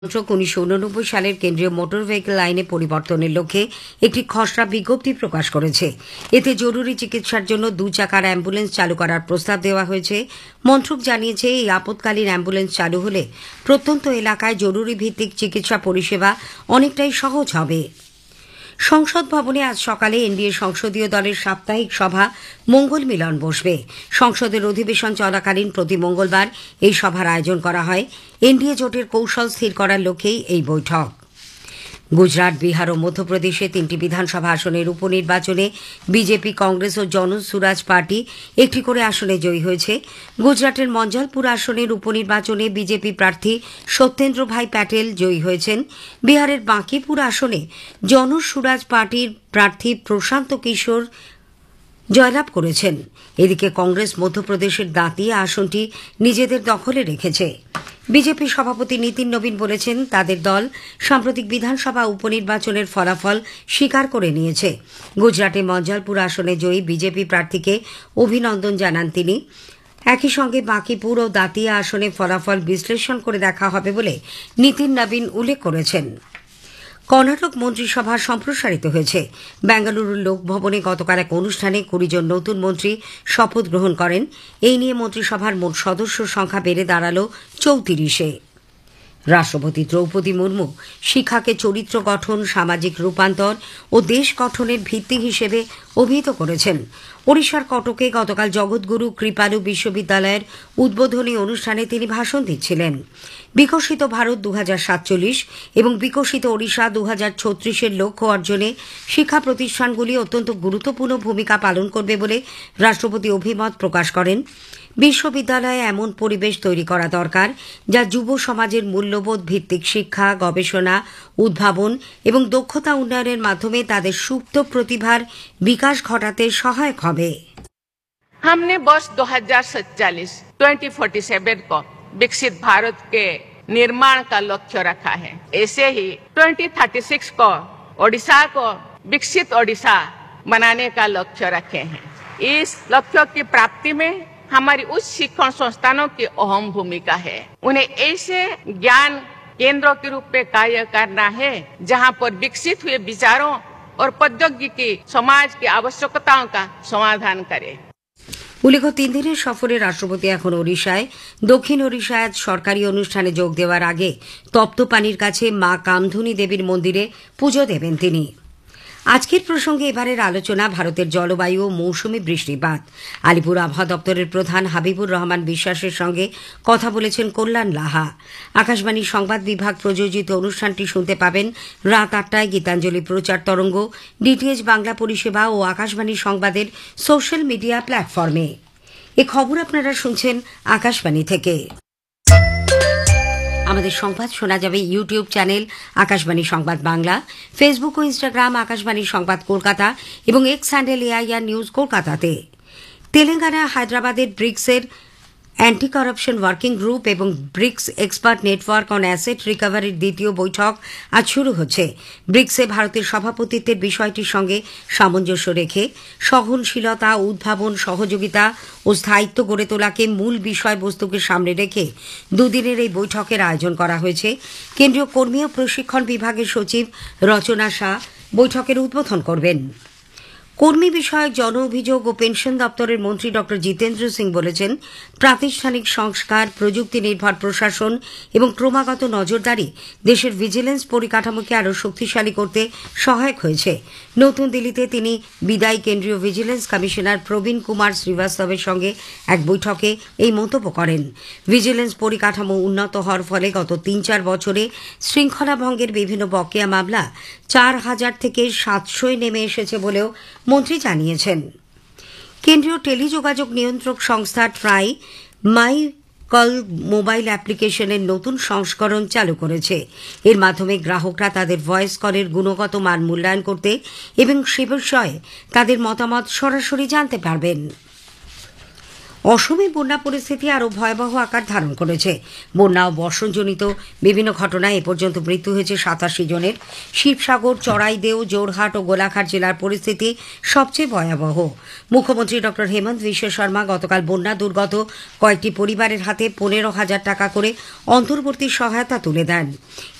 মন্ত্রক ১৯৮৯ সালের কেন্দ্রীয় মোটর ভেহিকল আইনে পরিবর্তনের লক্ষ্যে একটি খসড়া বিজ্ঞপ্তি প্রকাশ করেছে। এতে জরুরি চিকিৎসার জন্য ২ চাকার অ্যাম্বুলেন্স চালু করার প্রস্তাব দেওয়া হয়েছে। মন্ত্রক জানিয়েছে, এই আপৎকালীন অ্যাম্বুলেন্স চালু হলে প্রত্যন্ত এলাকায় জরুরি ভিত্তিক চিকিৎসা পরিষেবা অনেকটাই সহজ হবে। সংসদ ভবনে আজ সকালে এনডিএ সংসদীয় দলের সাপ্তাহিক সভা মঙ্গল মিলন বসবে। সংসদের অধিবেশন চলাকালীন প্রতি মঙ্গলবার এই সভার আয়োজন করা হয়। এনডিএ জোটের কৌশল স্থির করার লক্ষ্যেই এই বৈঠক। গুজরাট, বিহার ও মধ্যপ্রদেশে ৩টি বিধানসভা আসনের উপনির্বাচনে বিজেপি, কংগ্রেস ও জনসুরাজ পার্টি একটি করে আসনে জয়ী হয়েছে। গুজরাটের মঞ্জলপুর আসনের উপনির্বাচনে বিজেপি প্রার্থী সত্যেন্দ্র ভাই প্যাটেল জয়ী হয়েছেন। বিহারের বাঁকিপুর আসনে জনসুরাজ পার্টির প্রার্থী প্রশান্ত কিশোর জয়লাভ করেছেন। এদিকে কংগ্রেস মধ্যপ্রদেশের দাতিয়া আসনটি নিজেদের দখলে রেখেছে। বিজেপি সভাপতি নীতিন নবীন বলেছেন, তাদের দল সাম্প্রতিক বিধানসভা উপনির্বাচনের ফলাফল স্বীকার করে নিয়েছে। গুজরাটে মঞ্জলপুর আসনে জয়ী বিজেপি প্রার্থীকে অভিনন্দন জানান তিনি। একই সঙ্গে বাঁকিপুর ও দাতিয়া আসনে ফলাফল বিশ্লেষণ করে দেখা হবে বলে নীতিন নবীন উল্লেখ করেছেন। কর্ণাটক মন্ত্রিসভা সম্প্রসারিত হয়েছে। বেঙ্গালুরুর লোকভবনে গতকাল এক অনুষ্ঠানে ২০ জন নতুন মন্ত্রী শপথ গ্রহণ করেন। এই নিয়ে মন্ত্রিসভার মোট সদস্য সংখ্যা বেড়ে দাঁড়াল ৩৪-এ। রাষ্ট্রপতি দ্রৌপদী মুর্মু শিক্ষাকে চরিত্র গঠন, সামাজিক রূপান্তর ও দেশ গঠনের ভিত্তি হিসেবে অভিহিত করেছেন। ওড়িশার কটকে গতকাল জগৎগুরু কৃপালু বিশ্ববিদ্যালয়ের উদ্বোধনী অনুষ্ঠানে তিনি ভাষণ দিচ্ছিলেন। বিকশিত ভারত ২০৪৭ এবং বিকশিত ওড়িশা ২০৩৬-এর লক্ষ্য অর্জনে শিক্ষা প্রতিষ্ঠানগুলি অত্যন্ত গুরুত্বপূর্ণ ভূমিকা পালন করবে বলে রাষ্ট্রপতি অভিমত প্রকাশ করেন। বিশ্ববিদ্যালয়ে এমন পরিবেশ তৈরি করা দরকার যা যুব সমাজের মূল্যবোধ ভিত্তিক শিক্ষা, গবেষণা, উদ্ভাবন এবং দক্ষতা উন্নয়নের মাধ্যমে তাদের সুপ্ত প্রতিভার বিকাশ ঘটাতে সহায়ক হবে। हमने वर्ष 2047 को विकसित भारत के निर्माण का लक्ष्य रखा है। ऐसे ही 2036 को ओडिशा को विकसित ओडिशा बनाने का लक्ष्य रखे हैं। इस लक्ष्य की प्राप्ति में हमारी उच्च शिक्षण संस्थानों की अहम भूमिका है। उन्हें ऐसे ज्ञान केंद्रों के रूप में कार्य करना है जहां पर विकसित हुए विचारों और प्रौद्योगिकी समाज की आवश्यकताओं का समाधान करे। উল্লেখ্য, ৩ দিনের সফরে রাষ্ট্রপতি এখন ওড়িশায়। দক্ষিণ ওড়িশায় আজ সরকারি অনুষ্ঠানে যোগ দেওয়ার আগে তপ্ত পানির কাছে মা কামধুনী দেবীর মন্দিরে পুজো দেবেন তিনি। আজকের প্রসঙ্গে এবারের আলোচনা ভারতের জলবায়ু ও মৌসুমী বৃষ্টিপাত। আলিপুর আবহাওয়া দপ্তরের প্রধান হাবিবুর রহমান বিশ্বাসের সঙ্গে কথা বলেছেন কল্যাণ লাহা। আকাশবাণী সংবাদ বিভাগ প্রযোজিত অনুষ্ঠানটি শুনতে পাবেন রাত ৮টায় গীতাঞ্জলি প্রচার তরঙ্গ, ডিটিএইচ বাংলা পরিষেবা ও আকাশবাণী সংবাদের সোশ্যাল মিডিয়া প্ল্যাটফর্মে। এ খবর আপনারা শুনছেন আকাশবাণী থেকে। আমাদের সংবাদ শোনা যাবে ইউটিউব চ্যানেল আকাশবাণী সংবাদ বাংলা, ফেসবুক ও ইনস্টাগ্রাম আকাশবাণী সংবাদ কলকাতা এবং এক্স হ্যান্ডেল এআইআর নিউজ কলকাতাতে। তেলেঙ্গানা, হায়দ্রাবাদের ব্রিক্সের অ্যান্টি কারাপশন ওয়ার্কিং গ্রুপ এবং bricks expert network on asset রিকভারির দ্বিতীয় বৈঠক আজ শুরু হচ্ছে। ব্রিক্সে ভারতের সভাপতিত্বের বিষয়টির সঙ্গে সামঞ্জস্য রেখে সহনশীলতা, উদ্ভাবন, সহযোগিতা ও স্থায়িত্ব গড়ে তোলাকে মূল বিষয়বস্তুকে সামনে রেখে দুদিনের এই বৈঠকের আয়োজন করা হয়েছে। কেন্দ্রীয় কর্মী ও প্রশিক্ষণ বিভাগের সচিব রচনা শাহ বৈঠকের উদ্বোধন করবেন। কর্মী বিষয়ক, জন অভিযোগ ও পেনশন দপ্তরের মন্ত্রী ড জিতেন্দ্র সিং বলেছেন, প্রাতিষ্ঠানিক সংস্কার, প্রযুক্তি নির্ভর প্রশাসন এবং ক্রমাগত নজরদারি দেশের ভিজিলেন্স পরিকাঠামোকে আরও শক্তিশালী করতে সহায়ক হয়েছে। নতুন দিল্লিতে তিনি বিদায়ী কেন্দ্রীয় ভিজিলেন্স কমিশনার প্রবীণ কুমার শ্রীবাস্তবের সঙ্গে এক বৈঠকে এই মন্তব্য করেন। ভিজিলেন্স পরিকাঠামো উন্নত হওয়ার ফলে গত ৩-৪ বছরে শৃঙ্খলা ভঙ্গের বিভিন্ন বকেয়া মামলা ৪,০০০ থেকে ৭০০ নেমে এসেছে বলেও মন্ত্রী জানিয়েছেন। কেন্দ্রীয় টেলিযোগাযোগ নিয়ন্ত্রক সংস্থা ট্রাই মাই কল মোবাইল অ্যাপ্লিকেশনের নতুন সংস্করণ চালু করেছে। এর মাধ্যমে গ্রাহকরা তাদের ভয়েস কলের গুণগত মান মূল্যায়ন করতে এবং সে বিষয়ে তাদের মতামত সরাসরি জানতে পারবেন। অসমে বন্যা পরিস্থিতি আরও ভয়াবহ আকার ধারণ করেছে। বন্যা ও বর্ষণজনিত বিভিন্ন ঘটনায় এ পর্যন্ত মৃত্যু হয়েছে 87 জনের। শিবসাগর, চড়াইদেও, জোরহাট ও গোলাঘাট জেলার পরিস্থিতি সবচেয়ে ভয়াবহ। মুখ্যমন্ত্রী ডক্টর হেমন্ত বিশ্ব শর্মা গতকাল বন্যা দুর্গত কয়েকটি পরিবারের হাতে 15,000 টাকা করে অন্তর্বর্তী সহায়তা তুলে দেন।